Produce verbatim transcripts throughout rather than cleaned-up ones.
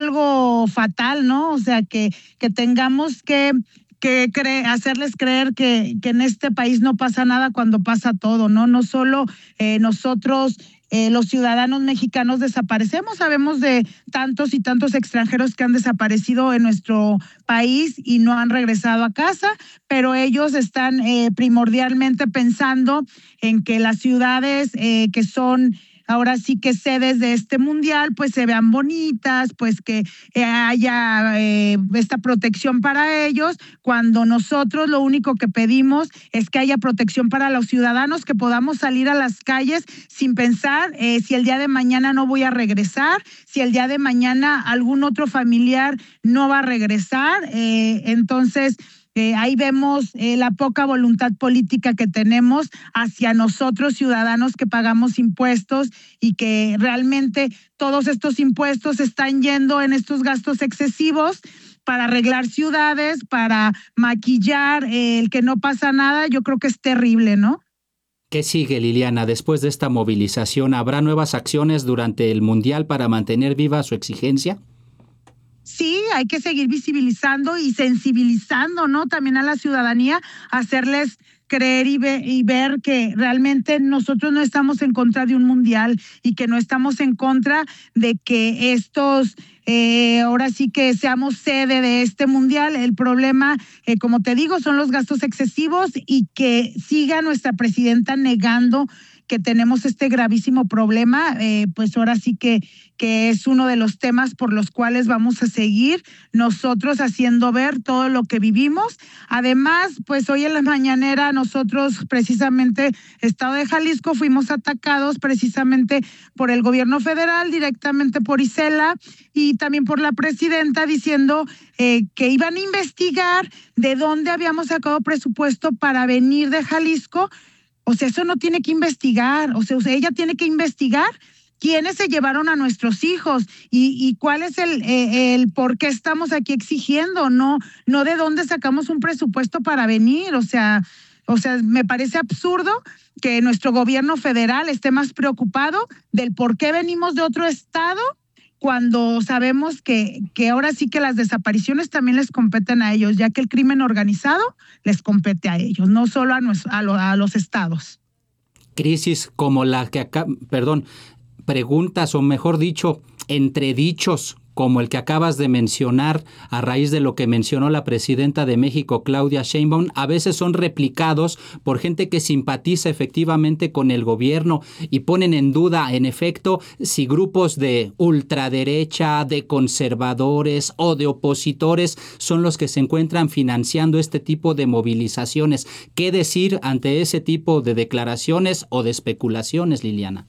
algo fatal, ¿no? O sea, que, que tengamos que, que cre- hacerles creer que, que en este país no pasa nada cuando pasa todo, ¿no? No solo eh, nosotros... Eh, los ciudadanos mexicanos desaparecemos, sabemos de tantos y tantos extranjeros que han desaparecido en nuestro país y no han regresado a casa, pero ellos están eh, primordialmente pensando en que las ciudades eh, que son ahora sí que sedes de este mundial, pues se vean bonitas, pues que eh, haya eh, esta protección para ellos, cuando nosotros lo único que pedimos es que haya protección para los ciudadanos, que podamos salir a las calles sin pensar eh, si el día de mañana no voy a regresar, si el día de mañana algún otro familiar no va a regresar. Eh, entonces, Eh, ahí vemos eh, la poca voluntad política que tenemos hacia nosotros, ciudadanos que pagamos impuestos, y que realmente todos estos impuestos están yendo en estos gastos excesivos para arreglar ciudades, para maquillar eh, el que no pasa nada. Yo creo que es terrible, ¿no? ¿Qué sigue, Liliana? Después de esta movilización, ¿habrá nuevas acciones durante el Mundial para mantener viva su exigencia? Sí, hay que seguir visibilizando y sensibilizando, ¿no? También a la ciudadanía, hacerles creer y, ve, y ver que realmente nosotros no estamos en contra de un mundial y que no estamos en contra de que estos, eh, ahora sí que seamos sede de este mundial. El problema, eh, como te digo, son los gastos excesivos, y que siga nuestra presidenta negando que tenemos este gravísimo problema, eh, pues ahora sí que, que es uno de los temas por los cuales vamos a seguir nosotros haciendo ver todo lo que vivimos. Además, pues hoy en la mañanera nosotros, precisamente, Estado de Jalisco, fuimos atacados precisamente por el gobierno federal, directamente por Isela y también por la presidenta, diciendo eh, que iban a investigar de dónde habíamos sacado presupuesto para venir de Jalisco. O sea, eso no tiene que investigar, o sea, ella tiene que investigar quiénes se llevaron a nuestros hijos y, y cuál es el, eh, el por qué estamos aquí exigiendo, no, no de dónde sacamos un presupuesto para venir. O sea, o sea, me parece absurdo que nuestro gobierno federal esté más preocupado del por qué venimos de otro estado, cuando sabemos que, que ahora sí que las desapariciones también les competen a ellos, ya que el crimen organizado les compete a ellos, no solo a, nuestro, a, lo, a los estados. Crisis como la que acá, perdón, preguntas o mejor dicho, entredichos como el que acabas de mencionar a raíz de lo que mencionó la presidenta de México, Claudia Sheinbaum, a veces son replicados por gente que simpatiza efectivamente con el gobierno y ponen en duda, en efecto, si grupos de ultraderecha, de conservadores o de opositores son los que se encuentran financiando este tipo de movilizaciones. ¿Qué decir ante ese tipo de declaraciones o de especulaciones, Liliana?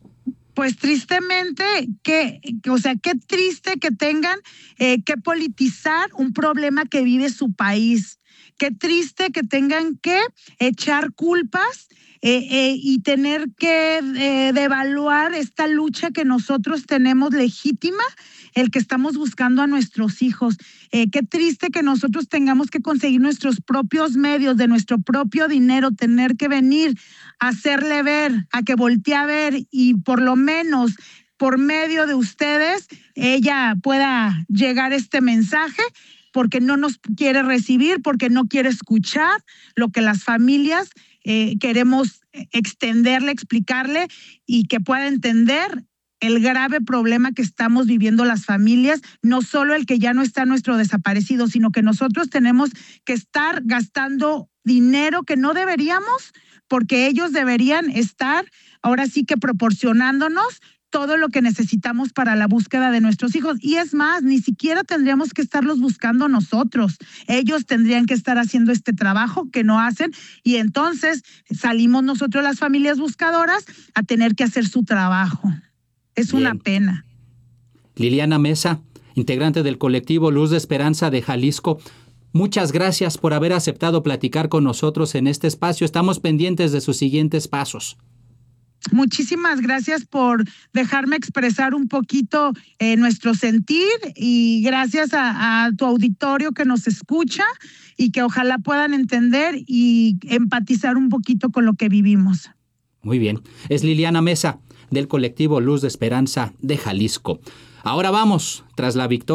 Pues tristemente, que, o sea, qué triste que tengan eh, que politizar un problema que vive su país. Qué triste que tengan que echar culpas eh, eh, y tener que eh, devaluar esta lucha que nosotros tenemos legítima, el que estamos buscando a nuestros hijos. Eh, qué triste que nosotros tengamos que conseguir nuestros propios medios, de nuestro propio dinero, tener que venir a hacerle ver, a que voltee a ver, y por lo menos por medio de ustedes ella pueda llegar este mensaje, porque no nos quiere recibir, porque no quiere escuchar lo que las familias eh, queremos extenderle, explicarle, y que pueda entender el grave problema que estamos viviendo las familias, no solo el que ya no está nuestro desaparecido, sino que nosotros tenemos que estar gastando dinero que no deberíamos, porque ellos deberían estar ahora sí que proporcionándonos todo lo que necesitamos para la búsqueda de nuestros hijos. Y es más, ni siquiera tendríamos que estarlos buscando nosotros. Ellos tendrían que estar haciendo este trabajo que no hacen, y entonces salimos nosotros, las familias buscadoras, a tener que hacer su trabajo. Es Bien. Una pena. Liliana Mesa, integrante del colectivo Luz de Esperanza de Jalisco, muchas gracias por haber aceptado platicar con nosotros en este espacio. Estamos pendientes de sus siguientes pasos. Muchísimas gracias por dejarme expresar un poquito eh, nuestro sentir, y gracias a, a tu auditorio que nos escucha y que ojalá puedan entender y empatizar un poquito con lo que vivimos. Muy bien. Es Liliana Mesa, del colectivo Luz de Esperanza de Jalisco. Ahora vamos, tras la victoria